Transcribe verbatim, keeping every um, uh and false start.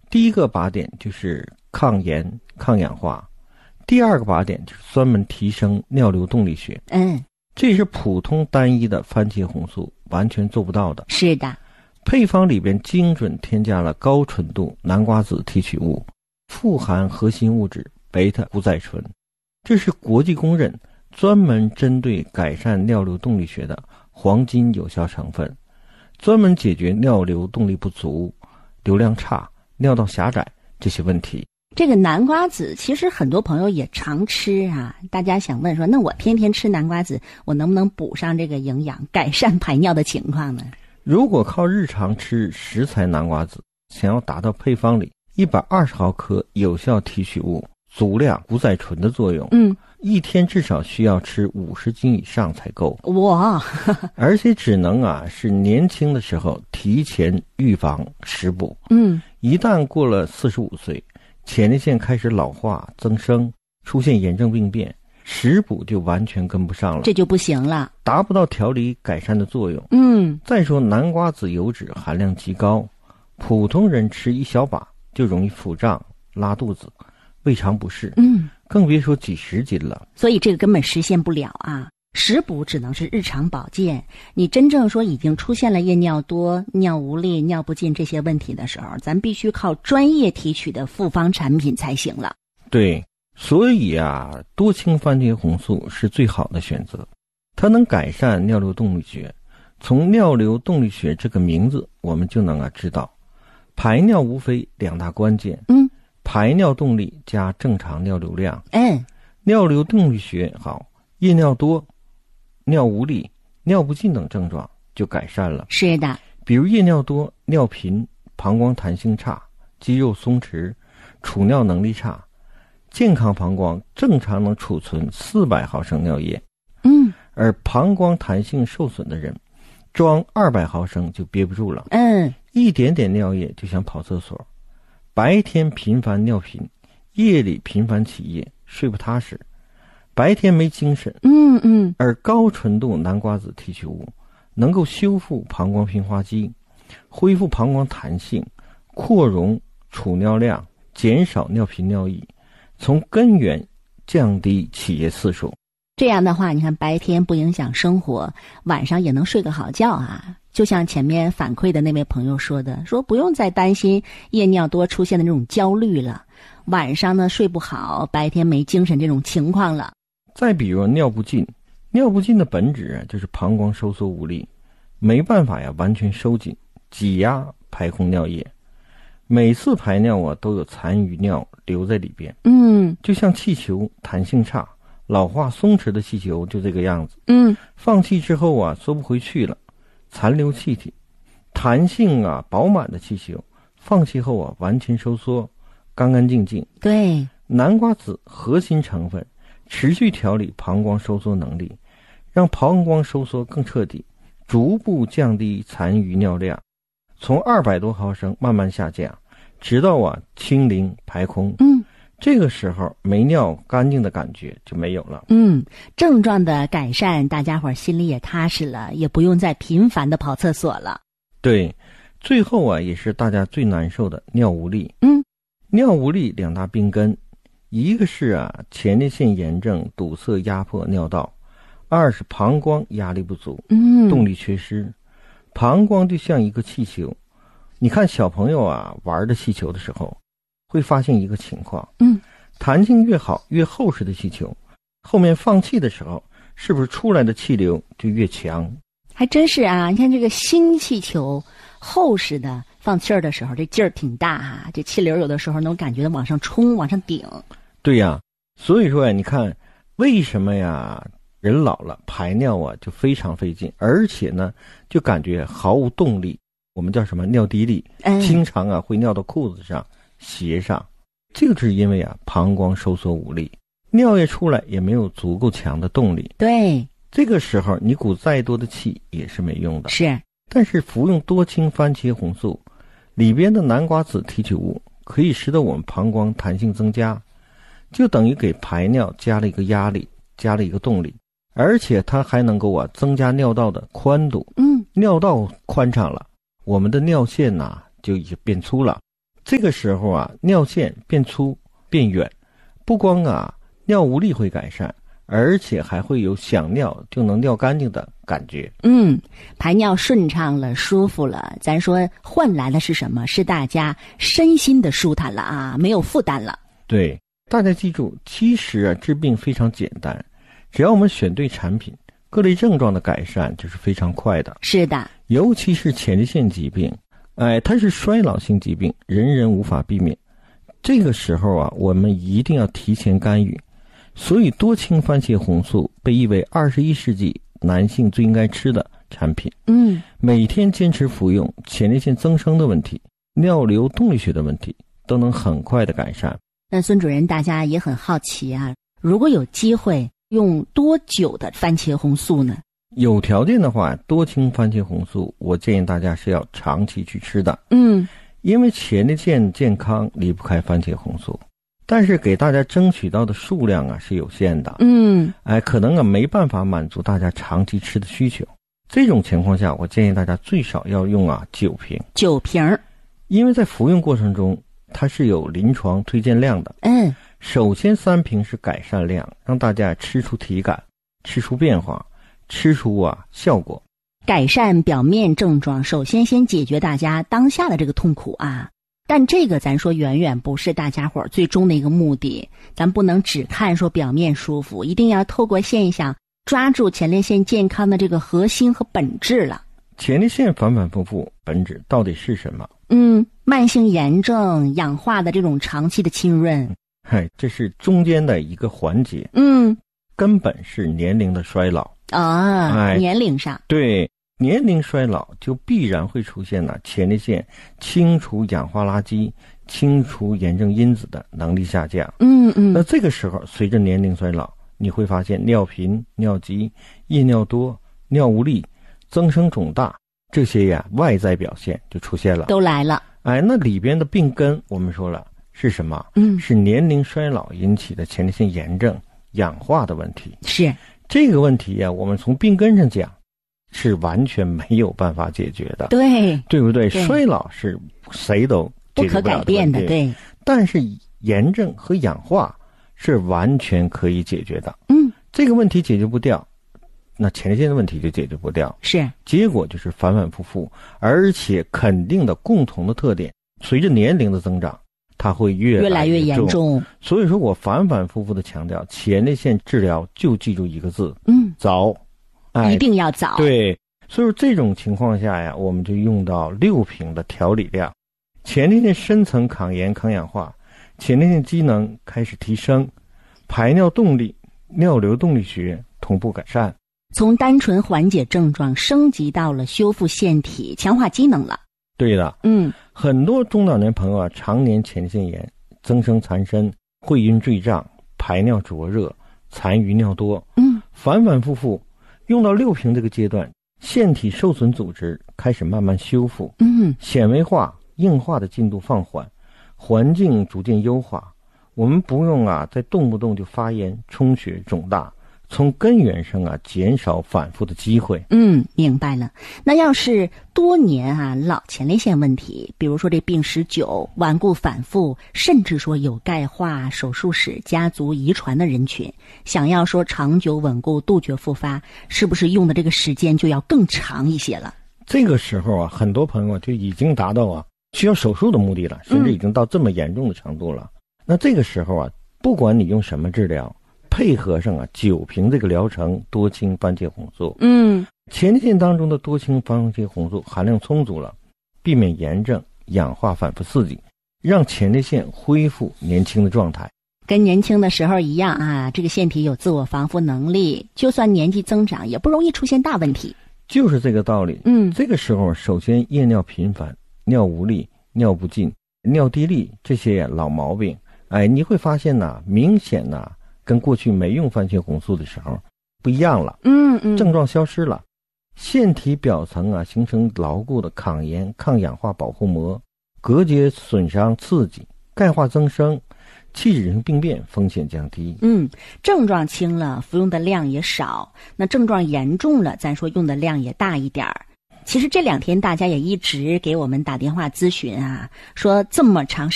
第一个靶点就是抗炎、抗氧化，第二个靶点就是专门提升尿流动力学。 嗯， 这是普通单一的番茄红素完全做不到的。 是的， 配方里边精准添加了高纯度南瓜子提取物，富含核心物质贝塔胡甾醇，这是国际公认专门针对改善尿流动力学的黄金有效成分，专门解决尿流动力不足、流量差、尿道狭窄这些问题。 这个南瓜子其实很多朋友也常吃啊，大家想问说，那我天天吃南瓜子，我能不能补上这个营养，改善排尿的情况呢？ 如果靠日常吃食材南瓜子，想要达到配方里一百二十毫克有效提取物、足量胡甾醇的作用， 嗯， 一天至少需要吃五十斤以上才够。 哇， 而且只能啊是年轻的时候提前预防食补。 嗯， 一旦过了四十五岁，前列腺开始老化增生，出现炎症病变，食补就完全跟不上了， 这就不行了， 达不到调理改善的作用。 嗯， 再说南瓜子油脂含量极高，普通人吃一小把就容易腹胀、拉肚子、胃肠不适， 嗯， 更别说几十斤了。 所以这个根本实现不了啊。食补只能是日常保健，你真正说已经出现了夜尿多、尿无力、尿不尽这些问题的时候，咱必须靠专业提取的复方产品才行了。 对，所以啊，多氢番茄红素是最好的选择，它能改善尿流动力学。从尿流动力学这个名字，我们就能啊知道，排尿无非两大关键， 嗯， 排尿动力加正常尿流量。 嗯， 尿流动力学好，夜尿多、尿无力、尿不尽等症状就改善了。 是的， 比如夜尿多、尿频、膀胱弹性差、肌肉松弛、储尿能力差。健康膀胱正常能储存四百毫升尿液， 嗯， 而膀胱弹性受损的人，装二百毫升就憋不住了， 嗯， 一点点尿液就想跑厕所。白天频繁尿频，夜里频繁起夜，睡不踏实，白天没精神。 嗯嗯， 而高纯度南瓜子提取物能够修复膀胱平滑肌，恢复膀胱弹性，扩容储尿量，减少尿频尿意，从根源降低起夜次数。 这样的话，你看白天不影响生活，晚上也能睡个好觉啊。就像前面反馈的那位朋友说的，说不用再担心夜尿多出现的这种焦虑了，晚上呢睡不好，白天没精神这种情况了。 再比如尿不尽，尿不尽的本质啊就是膀胱收缩无力，没办法呀完全收紧挤压排空尿液，每次排尿啊都有残余尿留在里边。 嗯， 就像气球弹性差、老化松弛的气球就这个样子。 嗯， 放气之后啊缩不回去了，残留气体。弹性啊饱满的气球放气后啊完全收缩，干干净净。 对， 南瓜子核心成分持续调理膀胱收缩能力，让膀胱收缩更彻底，逐步降低残余尿量，从二百多毫升慢慢下降，直到啊清零排空。 嗯， 这个时候没尿干净的感觉就没有了。 嗯，症状的改善，大家伙心里也踏实了，也不用再频繁的跑厕所了。 对，最后啊也是大家最难受的尿无力。 嗯， 尿无力两大病根，一个是啊前列腺炎症堵塞压迫尿道，二是膀胱压力不足， 嗯， 动力缺失。膀胱就像一个气球，你看小朋友啊玩的气球的时候，会发现一个情况， 嗯， 弹性越好越厚实的气球，后面放气的时候，是不是出来的气流就越强？ 还真是啊，你看这个新气球厚实的，放气儿的时候这劲儿挺大哈、啊，这气流有的时候能感觉到往上冲往上顶。 对呀，所以说呀，你看为什么呀人老了排尿啊就非常费劲，而且呢就感觉毫无动力，我们叫什么尿滴力， 嗯， 经常啊会尿到裤子上鞋上。这个是因为啊膀胱收缩无力，尿液出来也没有足够强的动力。 对， 这个时候你鼓再多的气也是没用的。 是， 但是服用多氢番茄红素里边的南瓜子提取物可以使得我们膀胱弹性增加，就等于给排尿加了一个压力，加了一个动力，而且它还能够啊增加尿道的宽度。 嗯， 尿道宽敞了，我们的尿线呐、啊、就已经变粗了。 这个时候啊，尿线变粗变远，不光啊尿无力会改善，而且还会有想尿就能尿干净的感觉。 嗯，排尿顺畅了，舒服了，咱说换来的是什么？是大家身心的舒坦了啊，没有负担了。 对，大家记住，其实啊治病非常简单，只要我们选对产品，各类症状的改善就是非常快的。 是的， 尤其是前列腺疾病，哎，它是衰老性疾病，人人无法避免。这个时候啊，我们一定要提前干预。所以多氢番茄红素被誉为二十一世纪男性最应该吃的产品。 嗯， 每天坚持服用，前列腺增生的问题、尿流动力学的问题都能很快的改善。 那孙主任，大家也很好奇啊，如果有机会用多久的番茄红素呢？ 有条件的话，多氢番茄红素我建议大家是要长期去吃的。 嗯， 因为前列腺健康离不开番茄红素，但是给大家争取到的数量啊是有限的。 嗯， 哎，可能啊没办法满足大家长期吃的需求。这种情况下，我建议大家最少要用啊九瓶。 九瓶， 因为在服用过程中它是有临床推荐量的。 嗯， 首先三瓶是改善量，让大家吃出体感，吃出变化，吃出啊效果。 改善表面症状，首先先解决大家当下的这个痛苦啊。但这个咱说远远不是大家伙最终的一个目的，咱不能只看说表面舒服，一定要透过现象抓住前列腺健康的这个核心和本质了。 前列腺反反复复本质到底是什么？ 嗯，慢性炎症、氧化的这种长期的浸润， 嗨，这是中间的一个环节。 嗯， 根本是年龄的衰老啊， 哎， 年龄上， 对，年龄衰老就必然会出现呢前列腺清除氧化垃圾、清除炎症因子的能力下降。 嗯嗯， 那这个时候随着年龄衰老，你会发现尿频、尿急、夜尿多、尿无力、增生肿大，这些呀外在表现就出现了， 都来了。 哎，那里边的病根我们说了是什么？ 嗯， 是年龄衰老引起的前列腺炎症、氧化的问题。 是这个问题呀，我们从病根上讲是完全没有办法解决的。 对， 对不对？ 对衰老是谁都不可解决不了改变的， 问题， 对， 但是炎症和氧化是完全可以解决的。 嗯， 这个问题解决不掉，那前列腺的问题就解决不掉， 是结果就是反反复复，而且肯定的共同的特点，随着年龄的增长，它会越越来越越严重。 所以说我反反复复的强调，前列腺治疗就记住一个字， 嗯， 早，哎， 一定要早。 对，所以说这种情况下呀，我们就用到六瓶的调理量，前列腺深层抗炎抗氧化，前列腺机能开始提升，排尿动力、尿流动力学同步改善， 从单纯缓解症状升级到了修复腺体、强化机能了。 对的， 嗯， 很多中老年朋友啊，常年前列腺炎、增生缠身、会阴坠胀、排尿灼热、残余尿多， 嗯， 反反复复，用到六瓶这个阶段，腺体受损组织开始慢慢修复， 嗯， 纤维化、硬化的进度放缓，环境逐渐优化，我们不用啊再动不动就发炎、充血、肿大，从根源上啊减少反复的机会。 嗯，明白了。那要是多年啊老前列腺问题，比如说这病史久、顽固反复，甚至说有钙化、手术史、家族遗传的人群，想要说长久稳固、杜绝复发，是不是用的这个时间就要更长一些了？ 这个时候啊，很多朋友就已经达到啊需要手术的目的了，甚至已经到这么严重的程度了。嗯、那这个时候啊，不管你用什么治疗，配合上啊九瓶这个疗程多氢番茄红素， 嗯， 前列腺当中的多氢番茄红素含量充足了，避免炎症、氧化反复刺激，让前列腺恢复年轻的状态。 跟年轻的时候一样啊，这个腺体有自我防护能力，就算年纪增长，也不容易出现大问题。 就是这个道理。 嗯， 这个时候首先夜尿频繁、尿无力、尿不尽、尿滴沥这些老毛病，哎，你会发现呢，明显呢跟过去没用番茄红素的时候不一样了。 嗯嗯， 症状消失了，腺体表层啊形成牢固的抗炎、抗氧化保护膜，隔绝损伤刺激，钙化增生，器质性病变风险降低。 嗯，症状轻了，服用的量也少；那症状严重了，咱说用的量也大一点儿。 其实这两天大家也一直给我们打电话咨询啊，说这么长时